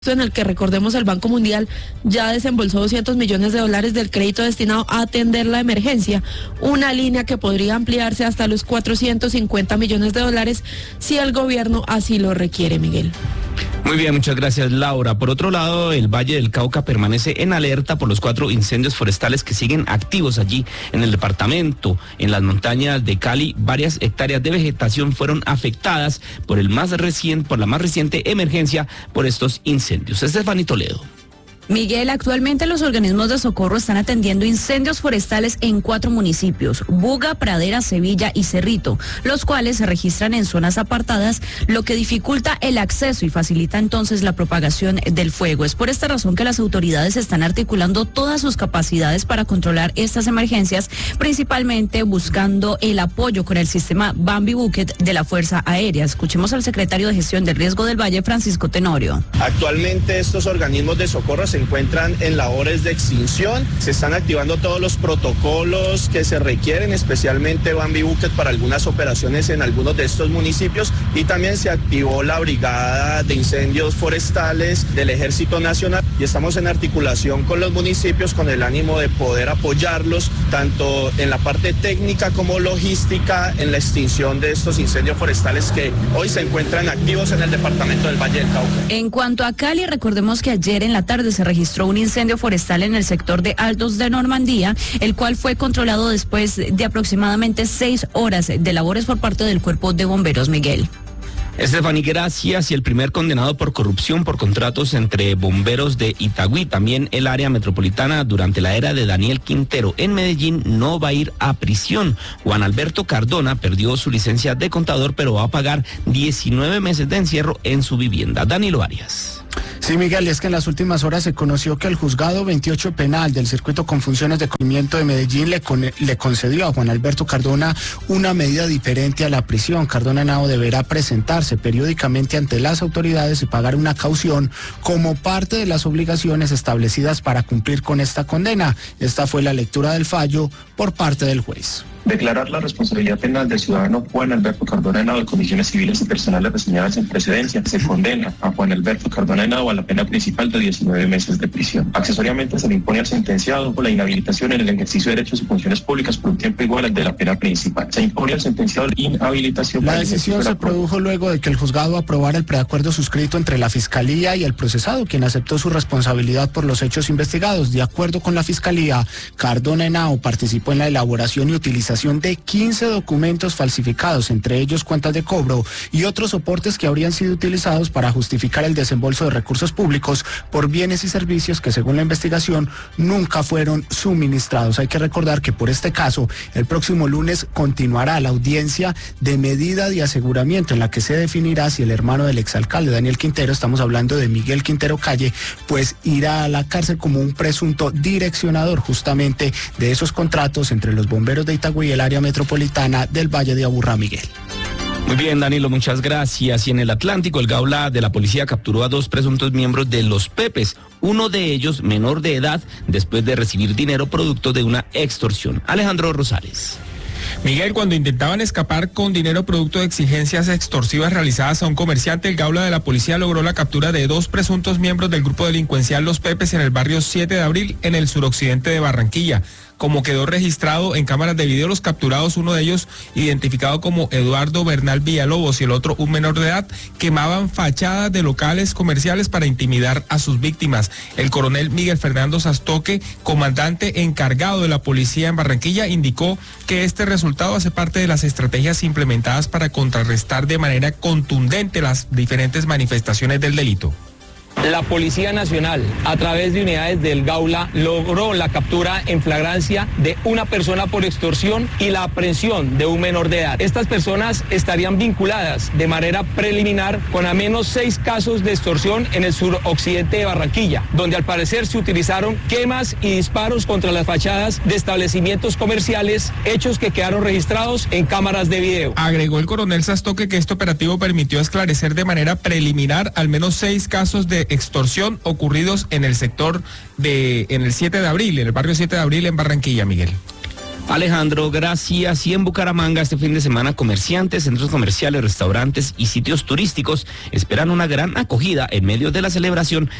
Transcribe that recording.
en el que, recordemos, el Banco Mundial ya desembolsó $200 millones del crédito destinado a atender la emergencia, una línea que podría ampliarse hasta los $450 millones si el gobierno así lo requiere, Miguel. Muy bien, muchas gracias, Laura. Por otro lado, el Valle del Cauca permanece en alerta por los 4 incendios forestales que siguen activos allí en el departamento. En las montañas de Cali, varias hectáreas de vegetación fueron afectadas por la más reciente emergencia por estos incendios. Estefanía Toledo. Miguel, actualmente los organismos de socorro están atendiendo incendios forestales en 4 municipios, Buga, Pradera, Sevilla y Cerrito, los cuales se registran en zonas apartadas, lo que dificulta el acceso y facilita entonces la propagación del fuego. Es por esta razón que las autoridades están articulando todas sus capacidades para controlar estas emergencias, principalmente buscando el apoyo con el sistema Bambi Bucket de la Fuerza Aérea. Escuchemos al secretario de Gestión del Riesgo del Valle, Francisco Tenorio. Actualmente estos organismos de socorro se encuentran en labores de extinción. Se están activando todos los protocolos que se requieren, especialmente Bambi Bucket para algunas operaciones en algunos de estos municipios, y también se activó la Brigada de Incendios Forestales del Ejército Nacional y estamos en articulación con los municipios con el ánimo de poder apoyarlos tanto en la parte técnica como logística en la extinción de estos incendios forestales que hoy se encuentran activos en el departamento del Valle del Cauca. En cuanto a Cali, recordemos que ayer en la tarde se registró un incendio forestal en el sector de Altos de Normandía, el cual fue controlado después de aproximadamente 6 horas de labores por parte del Cuerpo de Bomberos, Miguel. Estefanía, gracias. Y el primer condenado por corrupción por contratos entre bomberos de Itagüí, también el área metropolitana durante la era de Daniel Quintero en Medellín, no va a ir a prisión. Juan Alberto Cardona perdió su licencia de contador, pero va a pagar 19 meses de encierro en su vivienda. Danilo Arias. Sí, Miguel, es que en las últimas horas se conoció que el juzgado 28 penal del circuito con funciones de cumplimiento de Medellín le concedió a Juan Alberto Cardona una medida diferente a la prisión. Cardona Henao deberá presentarse periódicamente ante las autoridades y pagar una caución como parte de las obligaciones establecidas para cumplir con esta condena. Esta fue la lectura del fallo por parte del juez. Declarar la responsabilidad penal del ciudadano Juan Alberto Cardona Henao de condiciones civiles y personales reseñadas en precedencia. Se condena a Juan Alberto Cardona Henao a la pena principal de 19 meses de prisión. Accesoriamente se le impone al sentenciado por la inhabilitación en el ejercicio de derechos y funciones públicas por un tiempo igual al de la pena principal. Se impone al sentenciado la inhabilitación. La decisión se produjo luego de que el juzgado aprobara el preacuerdo suscrito entre la Fiscalía y el procesado, quien aceptó su responsabilidad por los hechos investigados. De acuerdo con la Fiscalía, Cardona Henao participó en la elaboración y utilización de 15 documentos falsificados, entre ellos cuentas de cobro y otros soportes que habrían sido utilizados para justificar el desembolso de recursos públicos por bienes y servicios que, según la investigación, nunca fueron suministrados. Hay que recordar que por este caso, el próximo lunes continuará la audiencia de medida de aseguramiento en la que se definirá si el hermano del exalcalde Daniel Quintero, estamos hablando de Miguel Quintero Calle, pues irá a la cárcel como un presunto direccionador justamente de esos contratos entre los bomberos de Itagüí y el área metropolitana del Valle de Aburrá, Miguel. Muy bien, Danilo, muchas gracias. Y en el Atlántico, el Gaula de la policía capturó a 2 presuntos miembros de los Pepes, uno de ellos menor de edad, después de recibir dinero producto de una extorsión. Alejandro Rosales. Miguel, cuando intentaban escapar con dinero producto de exigencias extorsivas realizadas a un comerciante, el Gaula de la policía logró la captura de 2 presuntos miembros del grupo delincuencial Los Pepes en el barrio 7 de abril, en el suroccidente de Barranquilla. Como quedó registrado en cámaras de video, los capturados, uno de ellos identificado como Eduardo Bernal Villalobos y el otro un menor de edad, quemaban fachadas de locales comerciales para intimidar a sus víctimas. El coronel Miguel Fernando Sastoque, comandante encargado de la policía en Barranquilla, indicó que este resultado hace parte de las estrategias implementadas para contrarrestar de manera contundente las diferentes manifestaciones del delito. La Policía Nacional, a través de unidades del Gaula, logró la captura en flagrancia de una persona por extorsión y la aprehensión de un menor de edad. Estas personas estarían vinculadas de manera preliminar con al menos 6 casos de extorsión en el suroccidente de Barranquilla, donde al parecer se utilizaron quemas y disparos contra las fachadas de establecimientos comerciales, hechos que quedaron registrados en cámaras de video. Agregó el coronel Sastoque que este operativo permitió esclarecer de manera preliminar al menos 6 casos de extorsión ocurridos en el sector en el 7 de abril, en el barrio 7 de abril en Barranquilla, Miguel. Alejandro, gracias. Y en Bucaramanga este fin de semana comerciantes, centros comerciales, restaurantes y sitios turísticos esperan una gran acogida en medio de la celebración